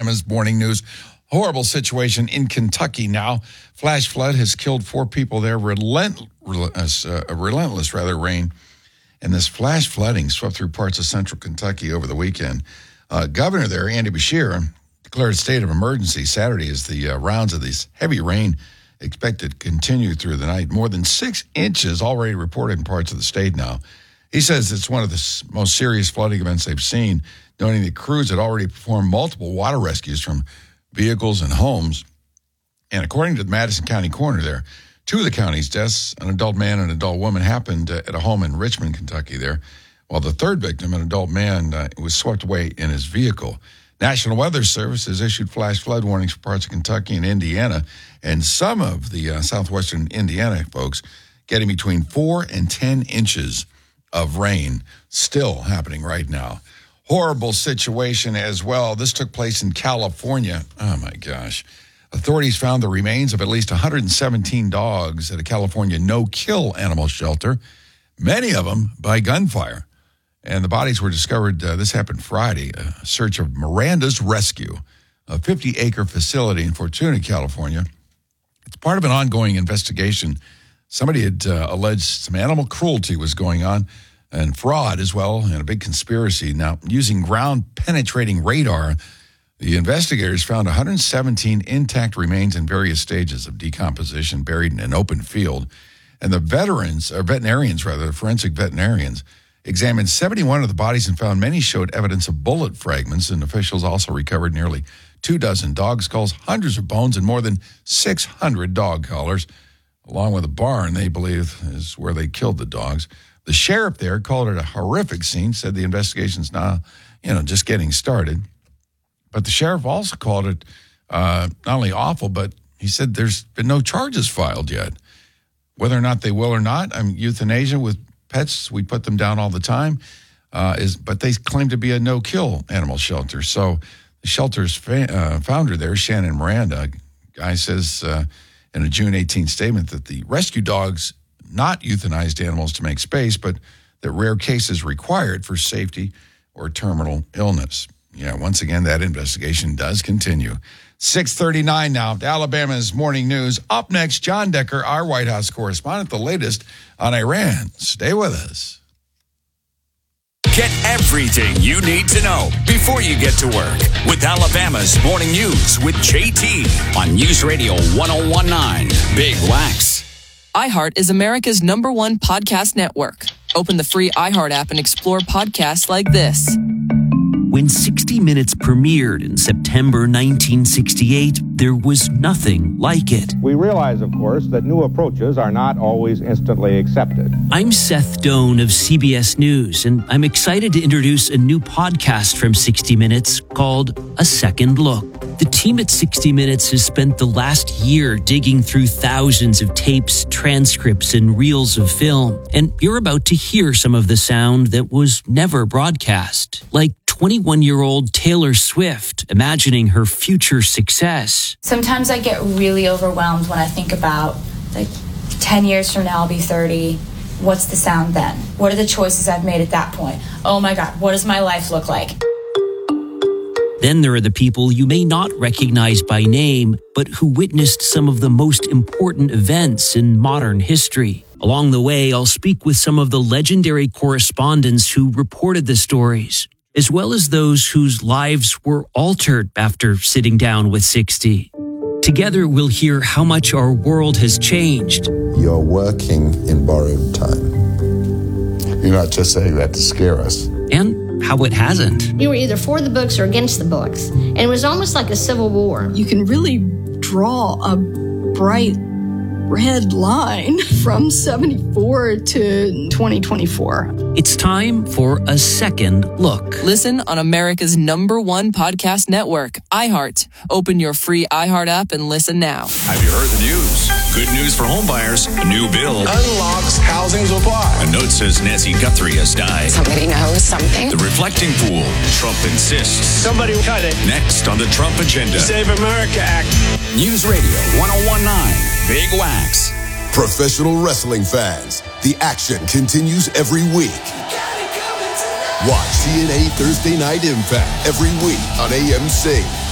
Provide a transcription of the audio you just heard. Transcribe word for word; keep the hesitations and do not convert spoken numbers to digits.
Alabama's morning news. Horrible situation in Kentucky now. Flash flood has killed four people there. Relent, relentless, uh, relentless rather, rain. And this flash flooding swept through parts of central Kentucky over the weekend. Uh, Governor there, Andy Beshear, declared a state of emergency Saturday as the uh, rounds of this heavy rain expected to continue through the night. More than six inches already reported in parts of the state now. He says it's one of the most serious flooding events they've seen, noting that crews had already performed multiple water rescues from vehicles and homes. And according to the Madison County coroner there, two of the county's deaths, an adult man and an adult woman, happened uh, at a home in Richmond, Kentucky there, while the third victim, an adult man, uh, was swept away in his vehicle. National Weather Service has issued flash flood warnings for parts of Kentucky and Indiana, and some of the uh, southwestern Indiana folks getting between four and ten inches of rain still happening right now. Horrible situation as well. This took place in California. Oh, my gosh. Authorities found the remains of at least one hundred seventeen dogs at a California no-kill animal shelter, many of them by gunfire. And the bodies were discovered, uh, this happened Friday, a search of Miranda's Rescue, a fifty-acre facility in Fortuna, California. It's part of an ongoing investigation. Somebody had uh, alleged some animal cruelty was going on and fraud as well, and a big conspiracy. Now, using ground-penetrating radar, the investigators found one hundred seventeen intact remains in various stages of decomposition buried in an open field. And the veterans, or veterinarians rather, forensic veterinarians, examined seventy-one of the bodies and found many showed evidence of bullet fragments, and officials also recovered nearly two dozen dog skulls, hundreds of bones, and more than six hundred dog collars, along with a barn they believe is where they killed the dogs. The sheriff there called it a horrific scene, said the investigation's now, you know, just getting started. But the sheriff also called it uh, not only awful, but he said there's been no charges filed yet. Whether or not they will or not, I mean, euthanasia with pets, we put them down all the time, uh, is but they claim to be a no-kill animal shelter. So the shelter's fa- uh, founder there, Shannon Miranda, guy says uh, in a June eighteenth statement that the rescue dogs not euthanized animals to make space, but that rare cases required for safety or terminal illness. Yeah, once again, that investigation does continue. six thirty-nine now, Alabama's morning news. Up next, John Decker, our White House correspondent, the latest on Iran. Stay with us. Get everything you need to know before you get to work with Alabama's morning news with J T on News Radio one oh one point nine Big Wax. iHeart is America's number one podcast network. Open the free iHeart app and explore podcasts like this. When sixty minutes premiered in September nineteen sixty-eight, there was nothing like it. We realize, of course, that new approaches are not always instantly accepted. I'm Seth Doan of C B S News, and I'm excited to introduce a new podcast from sixty minutes called A Second Look. The team at sixty minutes has spent the last year digging through thousands of tapes, transcripts, and reels of film, and you're about to hear some of the sound that was never broadcast, like twenty-one-year-old Taylor Swift imagining her future success. Sometimes I get really overwhelmed when I think about, like, ten years from now I'll be thirty. What's the sound then? What are the choices I've made at that point? Oh my God, what does my life look like? Then there are the people you may not recognize by name, but who witnessed some of the most important events in modern history. Along the way, I'll speak with some of the legendary correspondents who reported the stories, as well as those whose lives were altered after sitting down with sixty. Together, we'll hear how much our world has changed. You're working in borrowed time. You're not just saying that to scare us. And how it hasn't. You were either for the books or against the books. And it was almost like a civil war. You can really draw a bright red line from seventy-four to twenty twenty-four. It's time for A Second Look. Listen on America's number one podcast network, iHeart. Open your free iHeart app and listen now. Have you heard the news? Good news for homebuyers. A new bill unlocks housing supply. A note says Nancy Guthrie has died. Somebody knows something. The reflecting pool. Trump insists. Somebody cut it. Next on the Trump agenda. Save America Act. News Radio one oh one point nine Big Wax. Professional wrestling fans, the action continues every week. Watch T N A Thursday Night Impact every week on A M C.